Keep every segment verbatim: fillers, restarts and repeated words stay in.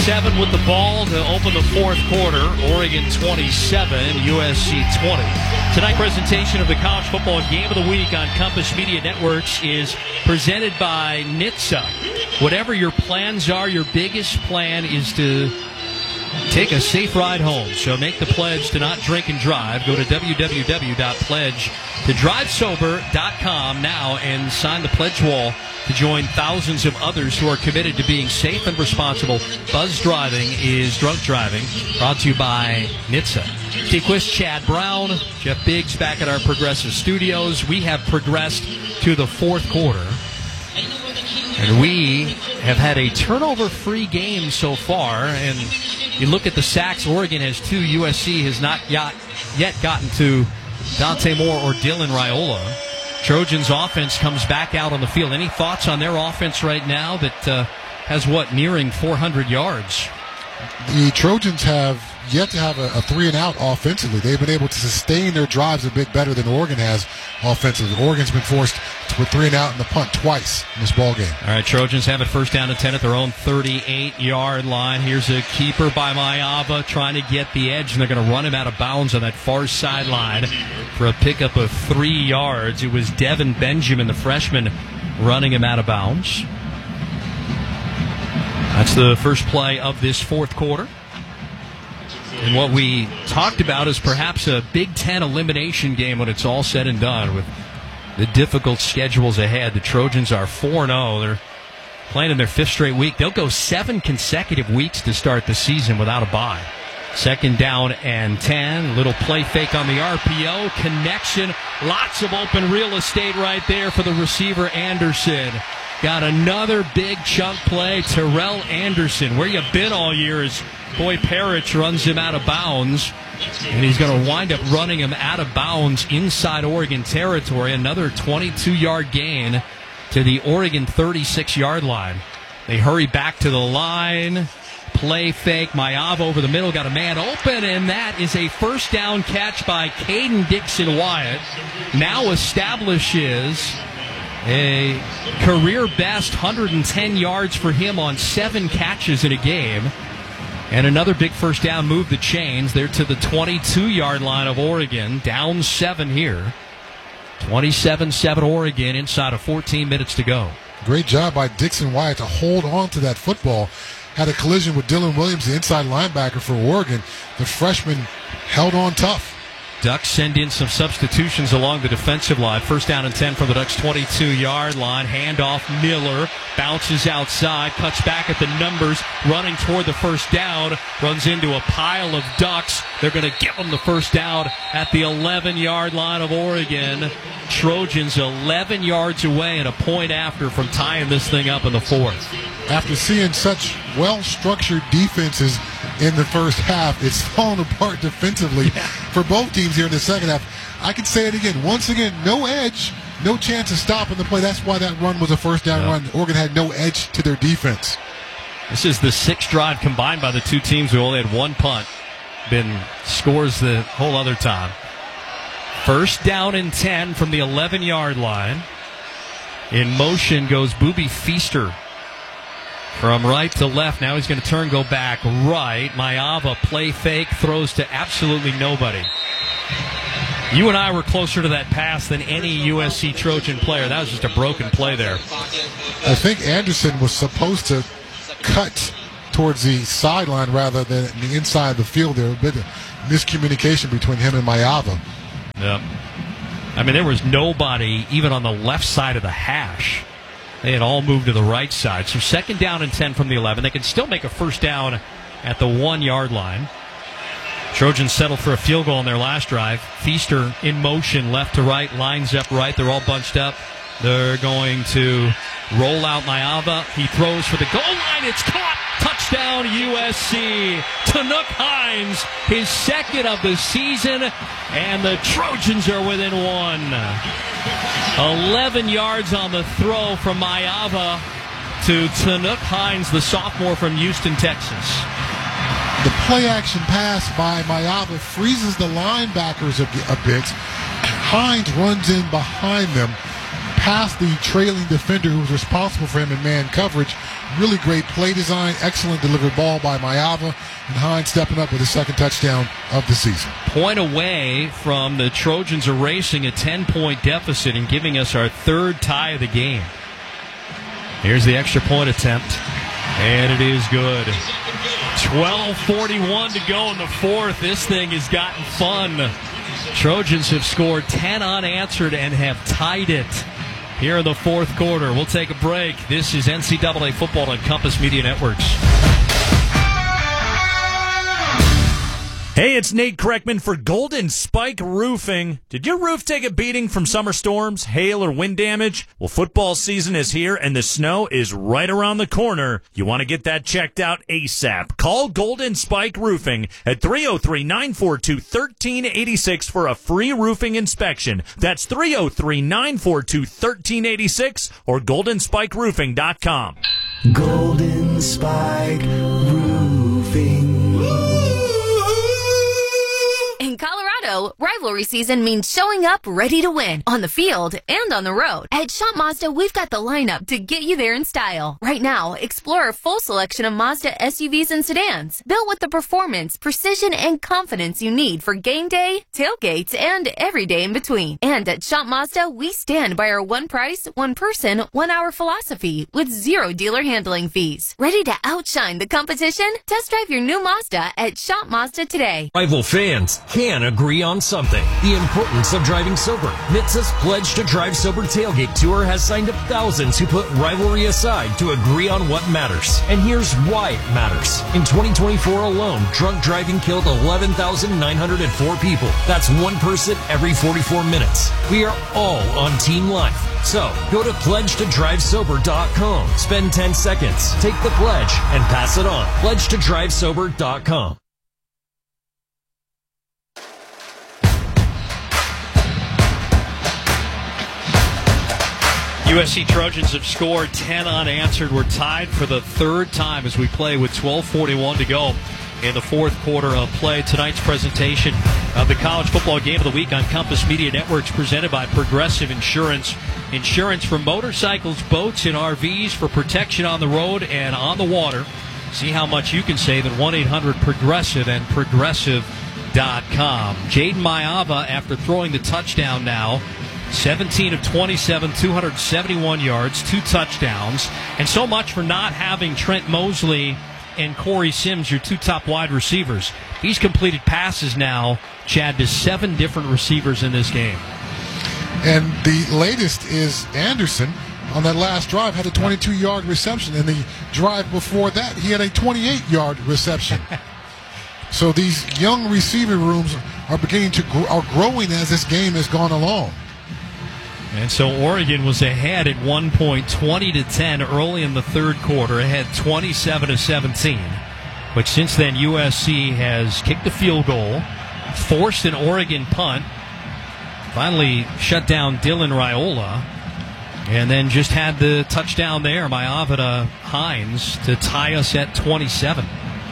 Seven with the ball to open the fourth quarter. Oregon twenty-seven, U S C twenty. Tonight, presentation of the College Football Game of the Week on Compass Media Networks is presented by N H T S A. Whatever your plans are, your biggest plan is to take a safe ride home. So make the pledge to not drink and drive. Go to w w w dot pledge to drive sober dot com now and sign the pledge wall to join thousands of others who are committed to being safe and responsible. Buzz driving is drunk driving. Brought to you by N H T S A. Steve Quist, Chad Brown, Jeff Biggs back at our Progressive Studios. We have progressed to the fourth quarter. And we have had a turnover-free game so far. And you look at the sacks, Oregon has two. U S C has not yet, yet gotten to Dante Moore or Dylan Raiola. Trojans offense comes back out on the field. Any thoughts on their offense right now that uh, has, what, nearing four hundred yards? The Trojans have yet to have a, a three and out offensively. They've been able to sustain their drives a bit better than Oregon has offensively. Oregon's been forced to three and out in the punt twice in this ball game. All right, Trojans have it first down and ten at their own thirty-eight-yard line. Here's a keeper by Mayava trying to get the edge, and they're going to run him out of bounds on that far sideline for a pickup of three yards. It was Devin Benjamin, the freshman, running him out of bounds. That's the first play of this fourth quarter. And what we talked about is perhaps a Big Ten elimination game when it's all said and done with the difficult schedules ahead. The Trojans are four and oh. They're playing in their fifth straight week. They'll go seven consecutive weeks to start the season without a bye. Second down and ten. Little play fake on the R P O. Connection. Lots of open real estate right there for the receiver, Anderson. Got another big chunk play. Terrell Anderson. Where you been all year is Boy Parrish runs him out of bounds. And he's going to wind up running him out of bounds inside Oregon territory. Another twenty-two-yard gain to the Oregon thirty-six-yard line. They hurry back to the line. Play fake. Mayava over the middle. Got a man open, and that is a first down catch by Caden Dixon-Wyatt. Now establishes a career-best one hundred ten yards for him on seven catches in a game. And another big first down, move the chains. They're to the twenty-two-yard line of Oregon. Down seven here. twenty-seven seven Oregon inside of fourteen minutes to go. Great job by Dixon-Wyatt to hold on to that football. Had a collision with Dylan Williams, the inside linebacker for Oregon. The freshman held on tough. Ducks send in some substitutions along the defensive line. First down and ten from the Ducks' twenty-two-yard line. Handoff, Miller bounces outside, cuts back at the numbers, running toward the first down, runs into a pile of Ducks. They're going to give him the first down at the eleven-yard line of Oregon. Trojans eleven yards away and a point after from tying this thing up in the fourth. After seeing such well-structured defenses in the first half, it's fallen apart defensively yeah. for both teams here in the second half. I can say it again. Once again, no edge, no chance of stopping the play. That's why that run was a first down yeah. run. Oregon had no edge to their defense. This is the sixth drive combined by the two teams who only had one punt. Been scores the whole other time. First down and ten from the eleven-yard line. In motion goes Boobie Feaster. From right to left, now he's going to turn, go back right. Mayava play fake, throws to absolutely nobody. You and I were closer to that pass than any U S C Trojan player. That was just a broken play there. I think Anderson was supposed to cut towards the sideline rather than the inside of the field. There was a bit of miscommunication between him and Mayava. Yep. I mean, there was nobody even on the left side of the hash. They had all moved to the right side. So second down and ten from the eleven. They can still make a first down at the one-yard line. Trojans settled for a field goal on their last drive. Feaster in motion, left to right, lines up right. They're all bunched up. They're going to roll out Mayava. He throws for the goal line. It's caught. Touchdown, U S C. Tanook Hines, his second of the season, and the Trojans are within one. eleven yards on the throw from Mayava to Tanook Hines, the sophomore from Houston, Texas. The play-action pass by Mayava freezes the linebackers a, a bit. Hines runs in behind them, past the trailing defender who was responsible for him in man coverage. Really great play design, excellent delivered ball by Maiava, and Hines stepping up with his second touchdown of the season. Point away from the Trojans erasing a ten-point deficit and giving us our third tie of the game. Here's the extra point attempt, and it is good. twelve forty-one to go in the fourth. This thing has gotten fun. Trojans have scored ten unanswered and have tied it here in the fourth quarter. We'll take a break. This is N C double A football on Compass Media Networks. Hey, it's Nate Kreckman for Golden Spike Roofing. Did your roof take a beating from summer storms, hail, or wind damage? Well, football season is here, and the snow is right around the corner. You want to get that checked out ASAP. Call Golden Spike Roofing at three oh three, nine four two, one three eight six for a free roofing inspection. That's three oh three, nine four two, one three eight six or golden spike roofing dot com. Golden Spike Roofing. In Colorado, rivalry season means showing up ready to win on the field and on the road. At Shop Mazda, we've got the lineup to get you there in style. Right now, explore a full selection of Mazda S U Vs and sedans, built with the performance, precision, and confidence you need for game day, tailgates, and every day in between. And at Shop Mazda, we stand by our one price, one person, one hour philosophy with zero dealer handling fees. Ready to outshine the competition? Test drive your new Mazda at Shop Mazda today. Rival fans can agree on something. The importance of driving sober. N H T S A's Pledge to Drive Sober Tailgate Tour has signed up thousands who put rivalry aside to agree on what matters. And here's why it matters. In twenty twenty-four alone, drunk driving killed eleven thousand nine hundred four people. That's one person every forty-four minutes. We are all on Team Life. So, go to pledge to drive sober dot com. Spend ten seconds, take the pledge, and pass it on. pledge to drive sober dot com. U S C Trojans have scored ten unanswered. We're tied for the third time as we play with twelve forty-one to go in the fourth quarter of play. Tonight's presentation of the College Football Game of the Week on Compass Media Networks, presented by Progressive Insurance. Insurance for motorcycles, boats, and R Vs for protection on the road and on the water. See how much you can save at one eight hundred progressive and progressive dot com. Jaden Maiava, after throwing the touchdown now, seventeen of twenty-seven, two hundred seventy-one yards, two touchdowns, and so much for not having Trent Mosley and Corey Sims, your two top wide receivers. He's completed passes now, Chad, to seven different receivers in this game. And the latest is Anderson on that last drive had a twenty-two-yard reception, and the drive before that he had a twenty-eight-yard reception. So these young receiver rooms are beginning to gr- are growing as this game has gone along. And so Oregon was ahead at one point, twenty to ten, early in the third quarter, ahead twenty-seven to seventeen. But since then, U S C has kicked a field goal, forced an Oregon punt, finally shut down Dylan Raiola, and then just had the touchdown there, Maiava to Hines, to tie us at twenty-seven.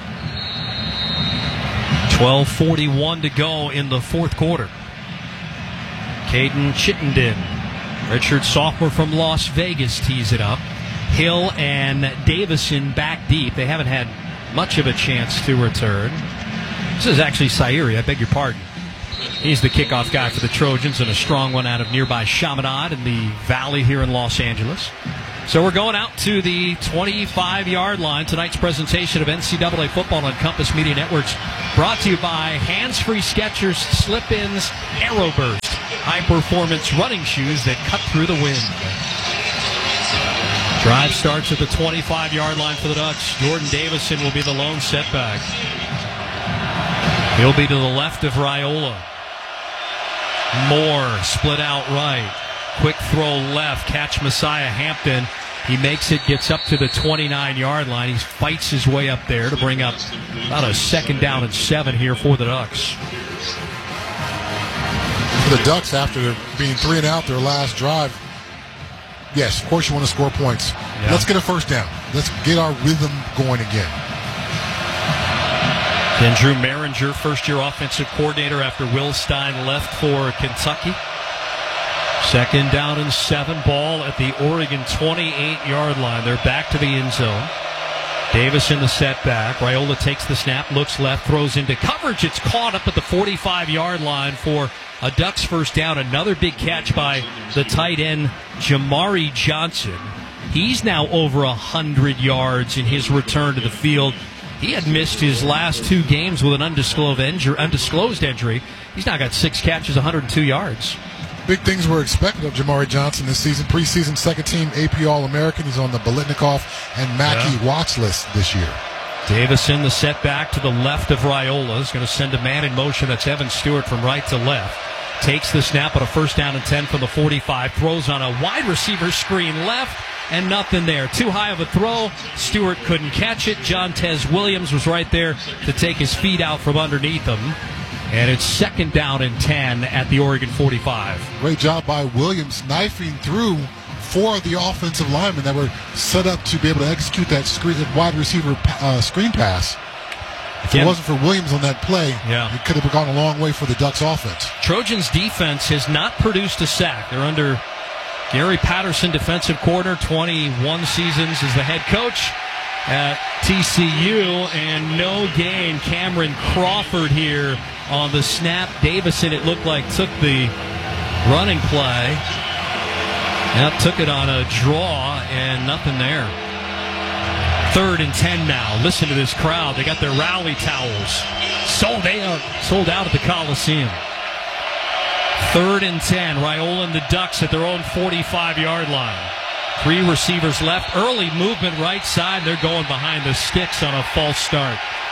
twelve forty-one to go in the fourth quarter. Caden Chittenden, redshirt sophomore from Las Vegas, tees it up. Hill and Davison back deep. They haven't had much of a chance to return. This is actually Sairi, I beg your pardon. He's the kickoff guy for the Trojans, and a strong one out of nearby Chaminade in the valley here in Los Angeles. So we're going out to the twenty-five-yard line. Tonight's presentation of N C double A football on Compass Media Networks, brought to you by Hands-Free Skechers Slip-Ins Aeroburst, high-performance running shoes that cut through the wind. Drive starts at the twenty-five-yard line for the Ducks. Jordan Davison will be the lone setback. He'll be to the left of Raiola. Moore split out right. Quick throw left. Catch Messiah Hampton. He makes it, gets up to the twenty-nine-yard line. He fights his way up there to bring up about a second down and seven here for the Ducks. For the Ducks, after being three and out their last drive, yes, of course you want to score points. Yeah. Let's get a first down. Let's get our rhythm going again. Then Drew Maringer, first-year offensive coordinator after Will Stein left for Kentucky. Second down and seven, ball at the Oregon twenty-eight-yard line. They're back to the end zone. Davis in the setback. Raiola takes the snap, looks left, throws into coverage. It's caught up at the forty-five-yard line for a Ducks first down. Another big catch by the tight end, Jamari Johnson. He's now over one hundred yards in his return to the field. He had missed his last two games with an undisclosed injury. Undisclosed injury. He's now got six catches, one hundred two yards. Big things were expected of Jamari Johnson this season. Preseason second-team A P All-American. He's on the Biletnikoff and Mackey yeah. watch list this year. Davis in the setback to the left of Raiola. Is going to send a man in motion. That's Evan Stewart from right to left. Takes the snap on a first down and ten from the forty-five. Throws on a wide receiver screen left, and nothing there. Too high of a throw. Stewart couldn't catch it. John Tez Williams was right there to take his feet out from underneath him. And it's second down and ten at the Oregon forty-five. Great job by Williams knifing through four of the offensive linemen that were set up to be able to execute that screen, wide receiver uh, screen pass. If Again, it wasn't for Williams on that play, yeah. it could have gone a long way for the Ducks offense. Trojans defense has not produced a sack. They're under Gary Patterson, defensive coordinator, twenty-one seasons as the head coach at T C U, and no gain. Cameron Crawford here on the snap. Davison, it looked like, took the running play. Yep, took it on a draw, and nothing there. Third and ten now. Listen to this crowd. They got their rally towels sold out, sold out at the Coliseum. Third and ten. Raiola and the Ducks at their own forty-five-yard line. Three receivers left. Early movement right side. They're going behind the sticks on a false start.